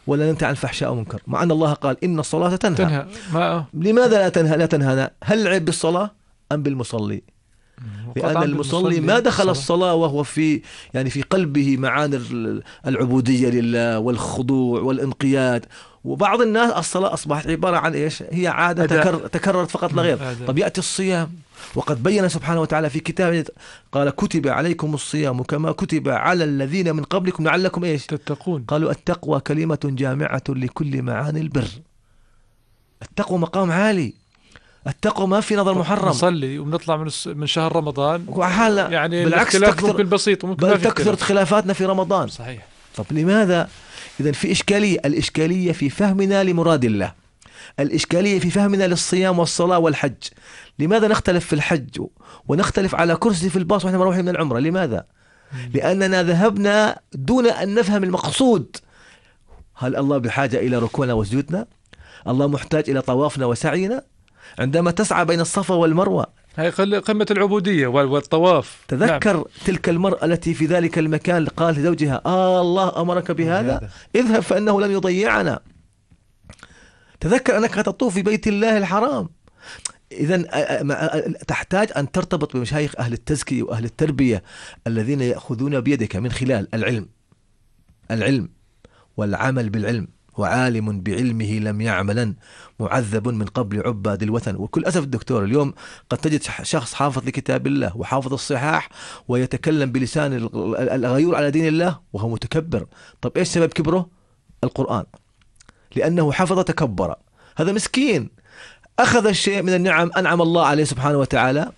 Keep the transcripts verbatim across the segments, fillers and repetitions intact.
ولا ننتهي عن الفحشاء والمنكر، مع أن الله قال إن الصلاة تنهى, تنهى. ما... لماذا لا تنهى لا تنهانا؟ هل العيب بالصلاة أم بالمصلي؟ لأن المصلي ما دخل الصلاة وهو في يعني في قلبه معاني العبودية لله والخضوع والانقياد. وبعض الناس الصلاة أصبحت عبارة عن إيش؟ هي عادة تكرر تكررت فقط لا غير. طب يأتي الصيام، وقد بين سبحانه وتعالى في كتابه قال كتب عليكم الصيام كما كتب على الذين من قبلكم لعلكم إيش؟ تتقون. قالوا التقوى كلمة جامعة لكل معاني البر. التقوى مقام عالي، التقوى ما في نظر محرم. نصلي وبنطلع من من شهر رمضان وحالا يعني بالعكس تكثر ممكن بسيط وممكن بل تكثرت خلافاتنا في رمضان. صحيح. طب لماذا؟ إذن في إشكالية، الإشكالية في فهمنا لمراد الله، الإشكالية في فهمنا للصيام والصلاة والحج. لماذا نختلف في الحج ونختلف على كرسي في الباص وإحنا مروحين من العمرة؟ لماذا؟ لأننا ذهبنا دون أن نفهم المقصود. هل الله بحاجة إلى ركوعنا وسجودنا؟ الله محتاج إلى طوافنا وسعينا؟ عندما تسعى بين الصفا والمروة، هي قمة العبودية والطواف. تذكر نعم. تلك المرأة التي في ذلك المكان قال لزوجها آه الله أمرك بهذا، اذهب فإنه لن يضيعنا. تذكر أنك تطوف في بيت الله الحرام. إذن تحتاج أن ترتبط بمشايخ أهل التزكية وأهل التربية الذين يأخذون بيدك من خلال العلم العلم والعمل بالعلم. وعالم بعلمه لم يعملا معذب من قبل عباد الوثن. وكل أسف الدكتور اليوم قد تجد شخص حافظ لكتاب الله وحافظ الصحاح ويتكلم بلسان الغيور على دين الله وهو متكبر. طب إيش سبب كبره؟ القرآن، لأنه حفظ تكبر. هذا مسكين أخذ الشيء من النعم أنعم الله عليه سبحانه وتعالى،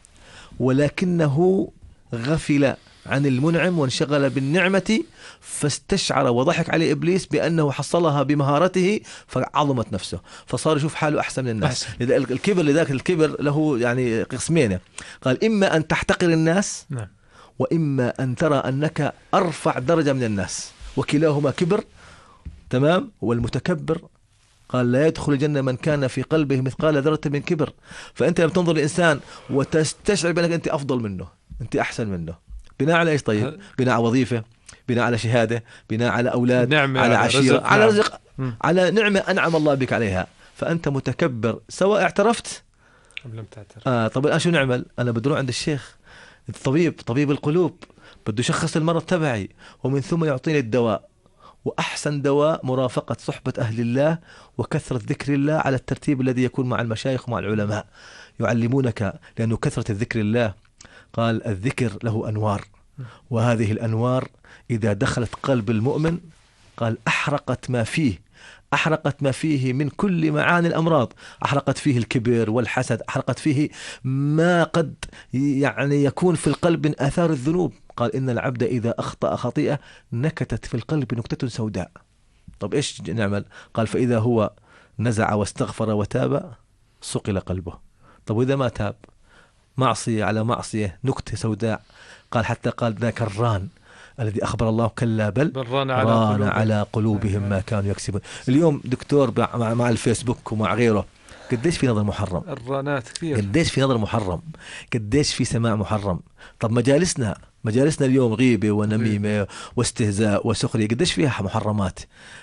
ولكنه غفل عن المنعم وانشغل بالنعمة، فاستشعر وضحك عليه إبليس بأنه حصلها بمهارته فعظمت نفسه، فصار يشوف حاله أحسن من الناس. الكبر لذلك الكبر له يعني قسمين، قال إما أن تحتقر الناس وإما أن ترى أنك أرفع درجة من الناس، وكلاهما كبر. تمام. والمتكبر قال لا يدخل الجنة من كان في قلبه مثقال ذرة من كبر. فأنت لما تنظر لإنسان وتستشعر بأنك أنت أفضل منه، أنت أحسن منه، بناء على إيش؟ طيب بناء على وظيفة، بناء على شهادة، بناء على أولاد، نعمة، على عشيرة، رزق، على نعم. رزق، على نعمة أنعم الله بك عليها. فأنت متكبر سواء اعترفت أم لم تعترف. آه طب الآن شو نعمل؟ أنا بدي أروح عند الشيخ الطبيب، طبيب القلوب، بده يشخص المرض تبعي ومن ثم يعطيني الدواء. وأحسن دواء مرافقة صحبة أهل الله وكثرة ذكر الله على الترتيب الذي يكون مع المشايخ ومع العلماء يعلمونك. لأنه كثرة الذكر الله، قال الذكر له أنوار، وهذه الأنوار إذا دخلت قلب المؤمن قال أحرقت ما فيه، أحرقت ما فيه من كل معاني الأمراض، أحرقت فيه الكبر والحسد، أحرقت فيه ما قد يعني يكون في القلب من آثار الذنوب. قال إن العبد إذا أخطأ خطيئة نكتت في القلب نكتة سوداء. طب إيش نعمل؟ قال فإذا هو نزع واستغفر وتاب صقل قلبه. طب وإذا ما تاب، معصية على معصية، نكتة سوداء. قال حتى قال ذاك الران الذي أخبر الله كلا بل ران على, ران قلوبهم. على قلوبهم ما كانوا يكسبون. اليوم دكتور مع, مع الفيسبوك ومع غيره قديش في نظر محرم، الرانات كثير، قديش في نظر محرم، قديش في سماع محرم. طب مجالسنا مجالسنا اليوم غيبة ونميمة واستهزاء وسخرية، قديش فيها محرمات.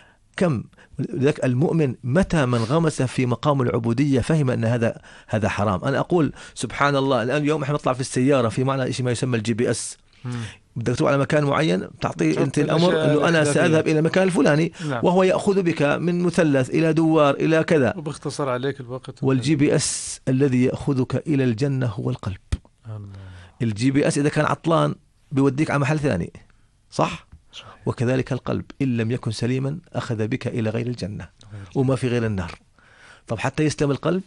كم لذلك المؤمن متى من غمس في مقام العبودية فهم أن هذا هذا حرام. أنا أقول سبحان الله، الآن اليوم إحنا نطلع في السيارة في معنى شيء ما يسمى الجي بي اس، بدك تروح على مكان معين تعطيه أنت الأمر أنه أنا سأذهب إلى المكان الفلاني، نعم. وهو يأخذ بك من مثلث إلى دوار إلى كذا، وباختصر عليك الوقت. والجي بي اس الذي يأخذك إلى الجنة هو القلب. الله. الجي بي اس إذا كان عطلان بيوديك على محل ثاني، صح؟ صحيح. وكذلك القلب إن لم يكن سليما أخذ بك إلى غير الجنة وما في غير النار. طب حتى يسلم القلب،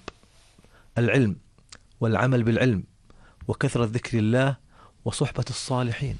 العلم والعمل بالعلم وكثرة ذكر الله وصحبة الصالحين.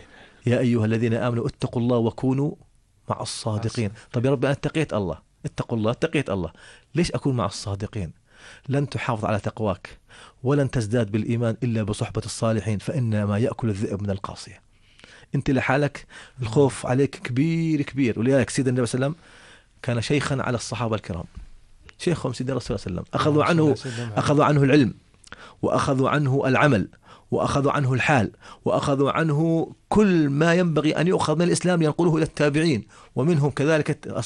يا أيها الذين آمنوا اتقوا الله وكونوا مع الصادقين. طب يا رب أنا اتقيت الله، اتقوا الله، اتقيت الله، ليش أكون مع الصادقين؟ لن تحافظ على تقواك ولن تزداد بالإيمان إلا بصحبة الصالحين، فإنما يأكل الذئب من القاصية. أنت لحالك الخوف عليك كبير كبير. ولذلك سيدنا النبي صلى الله عليه وسلم كان شيخا على الصحابة الكرام، شيخهم سيدنا الرسول صلى الله عليه وسلم، أخذوا عنه أخذوا عنه العلم وأخذوا عنه العمل وأخذوا عنه الحال وأخذوا عنه كل ما ينبغي أن يؤخذ من الإسلام ينقله إلى التابعين، ومنهم كذلك